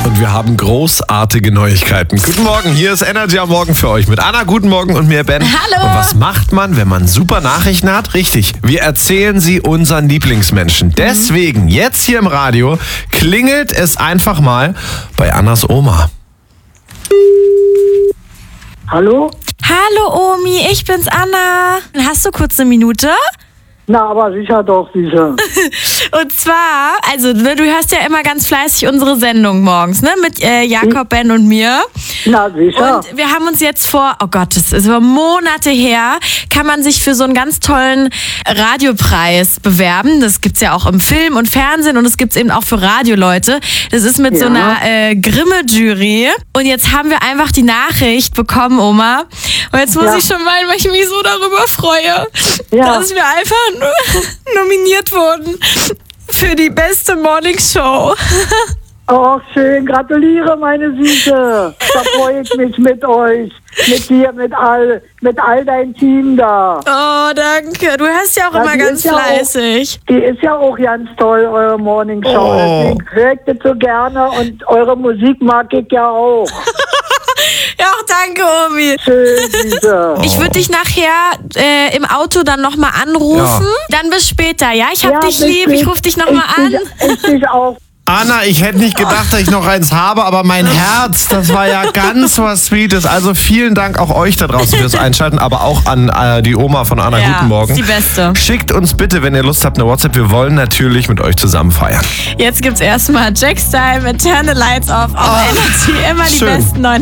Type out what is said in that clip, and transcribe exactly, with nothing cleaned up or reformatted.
Und wir haben großartige Neuigkeiten. Guten Morgen, hier ist Energy am Morgen für euch mit Anna. Guten Morgen und mir, Ben. Hallo. Und was macht man, wenn man super Nachrichten hat? Richtig, wir erzählen sie unseren Lieblingsmenschen. Deswegen, jetzt hier im Radio, klingelt es einfach mal bei Annas Oma. Hallo? Hallo Omi, ich bin's Anna. Hast du kurz eine Minute? Na, aber sicher doch, sicher. Und zwar, also ne, du hörst ja immer ganz fleißig unsere Sendung morgens, ne? Mit äh, Jakob, Ben und mir. Na, sicher. Und wir haben uns jetzt vor, oh Gott, das ist über Monate her, kann man sich für so einen ganz tollen Radiopreis bewerben. Das gibt's ja auch im Film und Fernsehen und das gibt's eben auch für Radioleute. Das ist mit Ja. so einer äh, Grimme-Jury. Und jetzt haben wir einfach die Nachricht bekommen, Oma. Und jetzt muss Ja. ich schon weinen, weil ich mich so darüber freue, Ja. dass wir einfach nominiert wurden für die beste Morningshow. Oh, schön. Gratuliere, meine Süße. Da freue ich mich mit euch. Mit dir, mit all, mit all dein Team da. Oh, danke. Du hörst ja auch Ja, immer die ganz ist ja auch- fleißig. Die ist ja auch ganz toll, eure Morningshow. Oh. Deswegen höre ich das so gerne und eure Musik mag ich ja auch. Ja, auch danke, Omi. Schön, Süße. Ich würde dich nachher äh, im Auto dann nochmal anrufen. Dann bis später, ja? Ich hab Ja, dich bis lieb. Ich später. ruf dich nochmal Ich an. dich- Ich dich auch. Anna, ich hätte nicht gedacht, dass ich noch eins habe, aber mein Herz, das war ja ganz was Sweetes. Also vielen Dank auch euch da draußen fürs Einschalten, aber auch an äh, die Oma von Anna. Ja, Guten Morgen. ist die Beste. Schickt uns bitte, wenn ihr Lust habt, eine WhatsApp. Wir wollen natürlich mit euch zusammen feiern. Jetzt gibt's erstmal Jack Style mit Turn the Lights Off auf Energy. Immer die schön. besten neuen